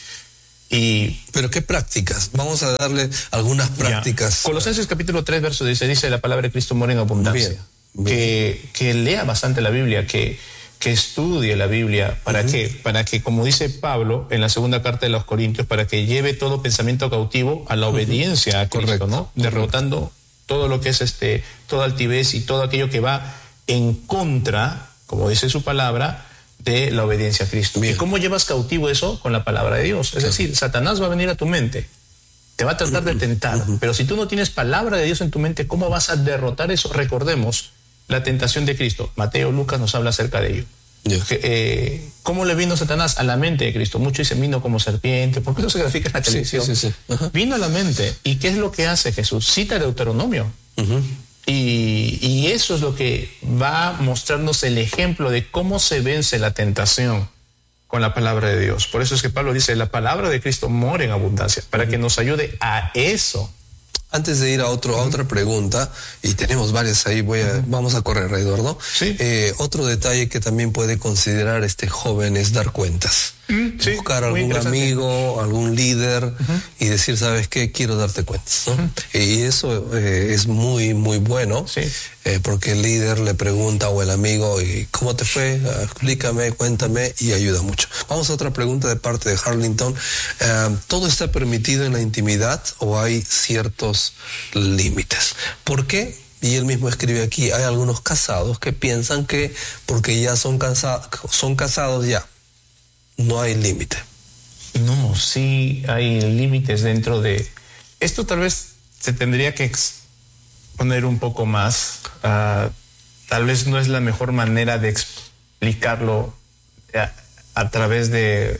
B: Y,
A: ¿Pero qué prácticas? Vamos a darle algunas prácticas.
B: Ya. Colosenses capítulo tres, verso dice, dice la palabra de Cristo mora en abundancia.
A: Bien, bien.
B: Que, que lea bastante la Biblia, que, que estudie la Biblia. ¿Para uh-huh. qué? Para que, como dice Pablo en la segunda carta de los Corintios, para que lleve todo pensamiento cautivo a la uh-huh. obediencia a Cristo, correcto, ¿no? Derrotando correcto. todo lo que es este, toda altivez y todo aquello que va en contra, como dice su palabra, de la obediencia a Cristo. Bien. ¿Y cómo llevas cautivo eso? Con la palabra de Dios. Es claro. decir, Satanás va a venir a tu mente, te va a tratar de tentar, uh-huh. pero si tú no tienes palabra de Dios en tu mente, ¿cómo vas a derrotar eso? Recordemos la tentación de Cristo. Mateo, Lucas nos habla acerca de ello. Yeah. Que, eh, ¿Cómo le vino Satanás a la mente de Cristo? Muchos dicen vino como serpiente, porque eso se grafica en la televisión. Sí, sí, sí, sí. Uh-huh. Vino a la mente. ¿Y qué es lo que hace Jesús? Cita Deuteronomio. Uh-huh. Y, y eso es lo que va a mostrarnos el ejemplo de cómo se vence la tentación con la palabra de Dios. Por eso es que Pablo dice, la palabra de Cristo mora en abundancia, para uh-huh. que nos ayude a eso.
A: Antes de ir a, otro, a otra pregunta, y tenemos varias ahí, voy a, uh-huh. vamos a correr, Eduardo. Sí. Eh, otro detalle que también puede considerar este joven es dar cuentas. Sí, buscar algún amigo, algún líder uh-huh. y decir, ¿sabes qué? Quiero darte cuentas, ¿no? Uh-huh. Y eso eh, es muy, muy bueno, sí. eh, porque el líder le pregunta o el amigo, ¿y cómo te fue? Uh, explícame, cuéntame, y ayuda mucho. Vamos a otra pregunta de parte de Harlington. Uh, ¿Todo está permitido en la intimidad o hay ciertos límites? ¿Por qué? Y él mismo escribe aquí, hay algunos casados que piensan que porque ya son, cansa- son casados ya, no hay límite.
B: No, sí hay límites dentro de... Esto tal vez se tendría que exponer un poco más. Uh, tal vez no es la mejor manera de explicarlo a, a través de,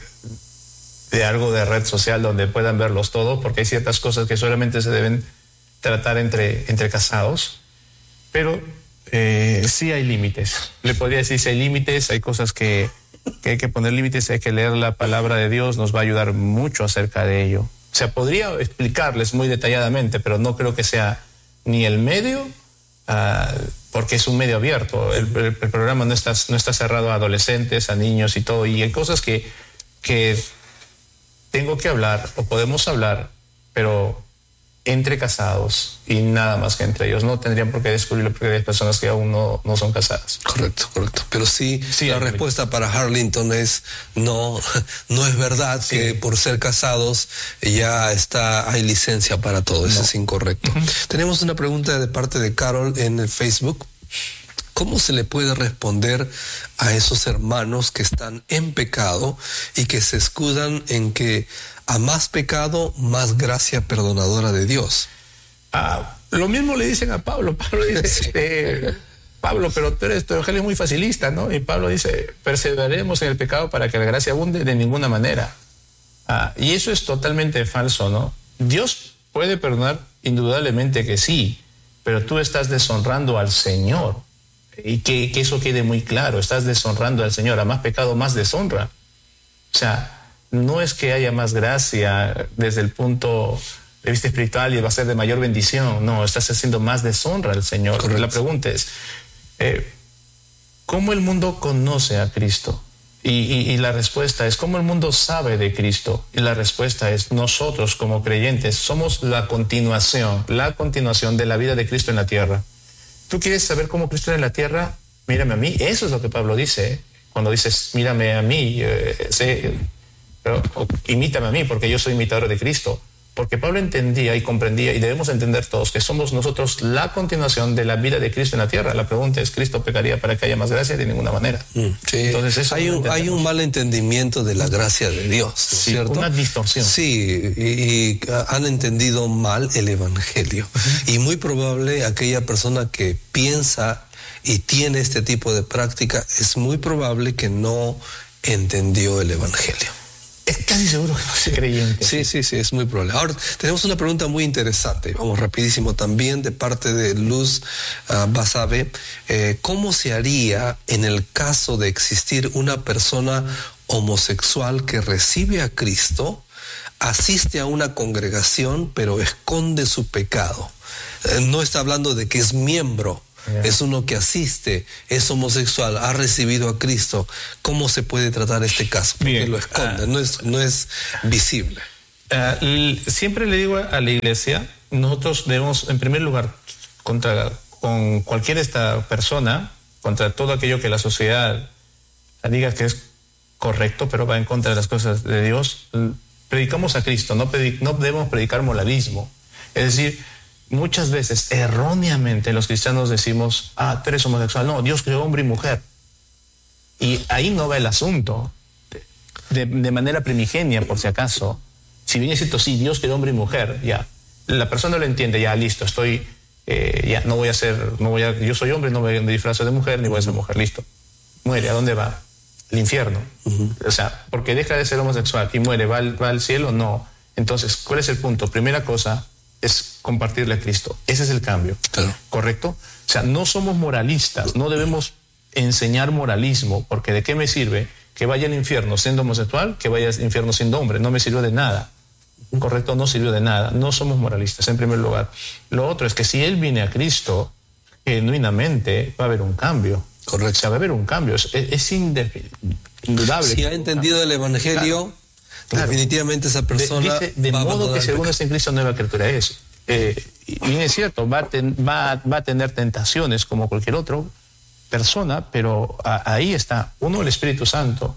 B: de algo de red social donde puedan verlos todo, porque hay ciertas cosas que solamente se deben tratar entre, entre casados. Pero eh, sí hay límites. Le podría decir si hay límites, hay cosas que... que hay que poner límites, hay que leer la palabra de Dios, nos va a ayudar mucho acerca de ello. O sea, podría explicarles muy detalladamente, pero no creo que sea ni el medio, uh, porque es un medio abierto. El, el, el programa no está, no está cerrado a adolescentes, a niños y todo, y hay cosas que, que tengo que hablar, o podemos hablar, pero entre casados y nada más que entre ellos. No tendrían por qué descubrirlo porque hay personas que aún no, no son casadas.
A: Correcto, correcto. Pero sí, sí la respuesta para Harlington es no, no es verdad sí. que por ser casados ya está, hay licencia para todo. Eso no. es incorrecto. Uh-huh. Tenemos una pregunta de parte de Carol en el Facebook. ¿Cómo se le puede responder a esos hermanos que están en pecado y que se escudan en que a más pecado, más gracia perdonadora de Dios?
B: Ah, lo mismo le dicen a Pablo. Pablo dice, sí. eh, Pablo, pero tú eres, tu evangelio es muy facilista, ¿no? Y Pablo dice, perseveraremos en el pecado para que la gracia abunde. De ninguna manera. Ah, y eso es totalmente falso, ¿no? Dios puede perdonar, indudablemente que sí, pero tú estás deshonrando al Señor. Y que, que eso quede muy claro, estás deshonrando al Señor. A más pecado, más deshonra. O sea, no es que haya más gracia desde el punto de vista espiritual y va a ser de mayor bendición. No, estás haciendo más deshonra al Señor. Correcto. La pregunta es, eh, ¿cómo el mundo conoce a Cristo? Y, y, y la respuesta es, ¿cómo el mundo sabe de Cristo? Y la respuesta es, nosotros como creyentes somos la continuación, la continuación de la vida de Cristo en la tierra. ¿Tú quieres saber cómo Cristo era en la tierra? Mírame a mí. Eso es lo que Pablo dice. Cuando dices, mírame a mí, eh, sé, pero, o, imítame a mí, porque yo soy imitador de Cristo. Porque Pablo entendía y comprendía, y debemos entender todos, que somos nosotros la continuación de la vida de Cristo en la tierra. La pregunta es, ¿Cristo pecaría para que haya más gracia? De ninguna manera.
A: Mm, sí. Entonces, eso hay, un, hay un mal entendimiento de la gracia de Dios, ¿no es
B: sí,
A: cierto?
B: Una distorsión.
A: Sí, y, y han entendido mal el evangelio. Uh-huh. Y muy probable aquella persona que piensa y tiene este tipo de práctica, es muy probable que no entendió el evangelio.
B: Es casi seguro que no es creyente.
A: Sí, sí, sí, es muy probable. Ahora, tenemos una pregunta muy interesante, vamos rapidísimo también, de parte de Luz uh, Basabe. Eh, ¿Cómo se haría en el caso de existir una persona homosexual que recibe a Cristo, asiste a una congregación, pero esconde su pecado? Eh, no está hablando de que es miembro. Yeah. Es uno que asiste, es homosexual, ha recibido a Cristo. ¿Cómo se puede tratar este caso? Porque
B: Bien.
A: lo esconde, uh, no es, no es visible.
B: Uh, siempre le digo a la iglesia, nosotros debemos, en primer lugar, contra con cualquier esta persona, contra todo aquello que la sociedad diga que es correcto, pero va en contra de las cosas de Dios, predicamos a Cristo, no, predic no debemos predicar moralismo. Es decir, muchas veces, erróneamente, los cristianos decimos, ah, tú eres homosexual. No, Dios creó hombre y mujer. Y ahí no va el asunto. De, de manera primigenia, por si acaso. Si bien es cierto, sí, Dios creó hombre y mujer, ya. La persona lo entiende, ya, listo, estoy, eh, ya, no voy a ser, no voy a, yo soy hombre, no me voy a disfrazar de mujer, ni voy a ser mujer, listo. Muere, ¿a dónde va? Al infierno. Uh-huh. O sea, porque deja de ser homosexual y muere, ¿va al, va al cielo? No. Entonces, ¿cuál es el punto? Primera cosa es compartirle a Cristo. Ese es el cambio.
A: Claro.
B: ¿Correcto? O sea, no somos moralistas, no debemos enseñar moralismo, porque ¿de qué me sirve que vaya al infierno siendo homosexual, que vaya al infierno siendo hombre? No me sirvió de nada. ¿Correcto? No sirvió de nada. No somos moralistas, en primer lugar. Lo otro es que si él viene a Cristo, genuinamente va a haber un cambio.
A: Correcto.
B: O sea, va a haber un cambio. Es, es indudable.
A: Si ha entendido el Evangelio... Claro. Claro. Definitivamente esa persona...
B: De, dice, de modo que si uno está en Cristo, nueva criatura es. Eh, y es cierto, va a, ten, va, va a tener tentaciones como cualquier otra persona, pero a, ahí está, uno, el Espíritu Santo,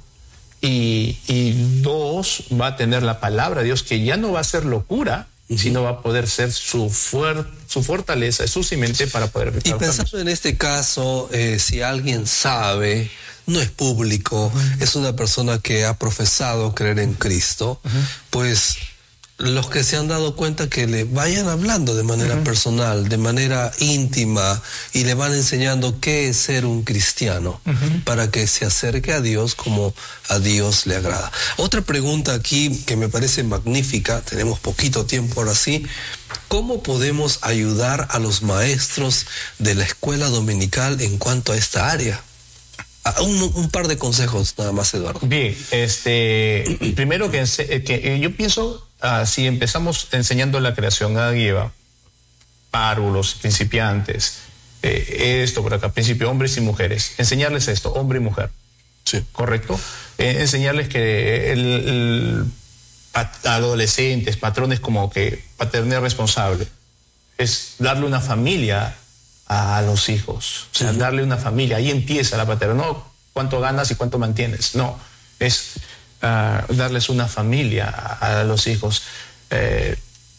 B: y, y dos, va a tener la palabra de Dios, que ya no va a ser locura, uh-huh. sino va a poder ser su, fuer, su fortaleza, su simiente para poder...
A: Y pensando en este caso, eh, si alguien sabe... no es público, uh-huh. es una persona que ha profesado creer en Cristo, uh-huh. pues los que se han dado cuenta que le vayan hablando de manera uh-huh. personal, de manera íntima, y le van enseñando qué es ser un cristiano, uh-huh. para que se acerque a Dios como a Dios le agrada. Otra pregunta aquí que me parece magnífica, tenemos poquito tiempo ahora sí, ¿cómo podemos ayudar a los maestros de la escuela dominical en cuanto a esta área? Un, un par de consejos nada más, Eduardo.
B: Bien, este, primero que, que yo pienso, uh, si empezamos enseñando la creación a Eva, párvulos, principiantes, eh, esto por acá, principio, hombres y mujeres, enseñarles esto, hombre y mujer.
A: Sí.
B: ¿Correcto? Eh, enseñarles que el, el pat, adolescentes, patrones como que paternidad responsable, es darle una familia a los hijos, o sea, sí. darle una familia, ahí empieza la paternidad, no cuánto ganas y cuánto mantienes, no, es uh, darles una familia a, a los hijos, eh,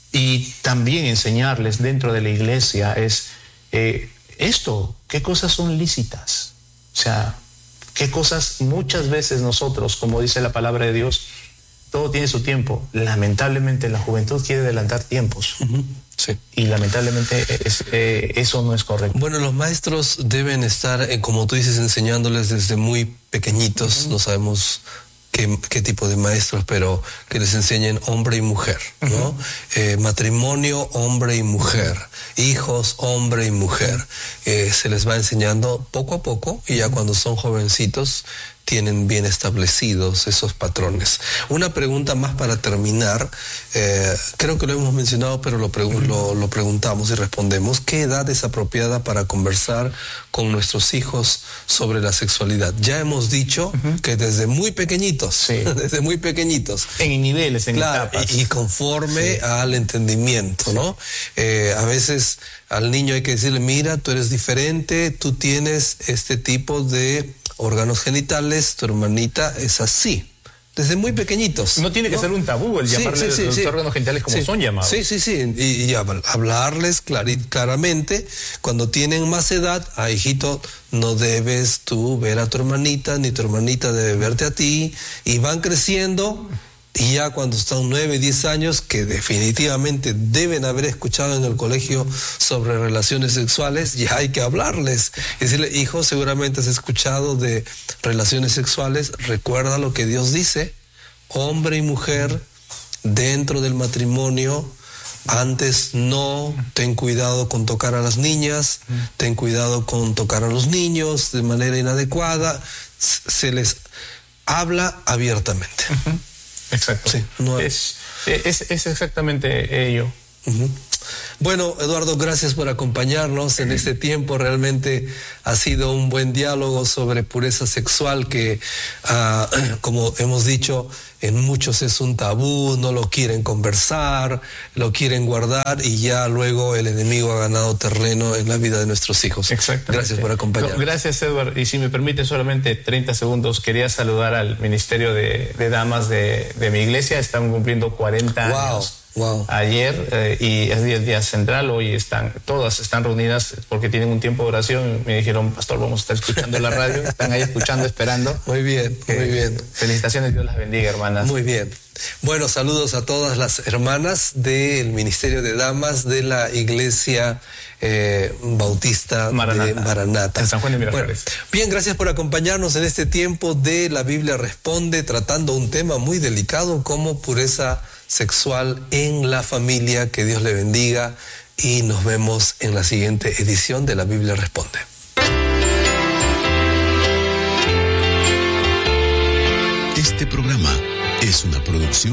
B: y también enseñarles dentro de la iglesia es eh, esto, qué cosas son lícitas, o sea, qué cosas muchas veces nosotros, como dice la palabra de Dios, todo tiene su tiempo, lamentablemente la juventud quiere adelantar tiempos.
A: Uh-huh. Sí.
B: Y lamentablemente es, eh, eso no es correcto.
A: Bueno, los maestros deben estar, eh, como tú dices, enseñándoles desde muy pequeñitos, uh-huh. no sabemos qué, qué tipo de maestros, pero que les enseñen hombre y mujer, ¿no? Uh-huh. eh, matrimonio, hombre y mujer, hijos, hombre y mujer. Eh, se les va enseñando poco a poco y ya cuando son jovencitos tienen bien establecidos esos patrones. Una pregunta más para terminar, eh, creo que lo hemos mencionado, pero lo, pregu lo, lo preguntamos y respondemos. ¿Qué edad es apropiada para conversar con nuestros hijos sobre la sexualidad? Ya hemos dicho uh-huh. que desde muy pequeñitos, sí. desde muy pequeñitos.
B: En niveles, en
A: claro,
B: etapas.
A: Y, y conforme sí. al entendimiento, sí. ¿no? Eh, a veces al niño hay que decirle, mira, tú eres diferente, tú tienes este tipo de órganos genitales, tu hermanita es así. Desde muy pequeñitos.
B: No tiene que ¿no? ser un tabú el llamarle sí, sí, los sí, órganos genitales como
A: sí.
B: son llamados.
A: Sí, sí, sí. Y, y hablarles claramente. Cuando tienen más edad, ah, hijito, no debes tú ver a tu hermanita, ni tu hermanita debe verte a ti. Y van creciendo. Y ya cuando están nueve, diez años, que definitivamente deben haber escuchado en el colegio sobre relaciones sexuales, ya hay que hablarles. Y decirle, hijo, seguramente has escuchado de relaciones sexuales, recuerda lo que Dios dice, hombre y mujer, dentro del matrimonio. Antes no, ten cuidado con tocar a las niñas, ten cuidado con tocar a los niños de manera inadecuada. Se les habla abiertamente.
B: Uh-huh. Exacto.
A: Sí, no
B: es, es, es exactamente ello.
A: Uh-huh. Bueno, Eduardo, gracias por acompañarnos en este tiempo. Realmente ha sido un buen diálogo sobre pureza sexual que, uh, como hemos dicho, en muchos es un tabú, no lo quieren conversar, lo quieren guardar y ya luego el enemigo ha ganado terreno en la vida de nuestros hijos.
B: Exactamente.
A: Gracias por acompañarnos.
B: No, gracias, Edward. Y si me permite solamente treinta segundos, quería saludar al Ministerio de, de Damas de, de mi iglesia. Están cumpliendo cuarenta
A: wow.
B: años.
A: Wow.
B: Ayer eh, y es el día central, hoy están, todas están reunidas porque tienen un tiempo de oración. Me dijeron, pastor, vamos a estar escuchando la radio. Están ahí escuchando, esperando.
A: Muy bien,
B: eh,
A: muy bien.
B: Felicitaciones, Dios las bendiga, hermanas.
A: Muy bien. Bueno, saludos a todas las hermanas del Ministerio de Damas de la Iglesia eh, Bautista
B: Maranata,
A: de Maranata.
B: en San Juan de Miraflores.
A: Bueno, bien, gracias por acompañarnos en este tiempo de La Biblia Responde, tratando un tema muy delicado como pureza sexual en la familia. Que Dios le bendiga y nos vemos en la siguiente edición de La Biblia Responde.
C: Este programa es una producción